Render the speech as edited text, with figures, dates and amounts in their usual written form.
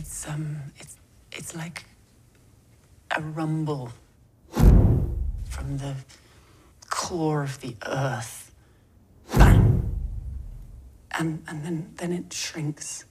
It's like a rumble from the core of the earth. Bang! And then it shrinks.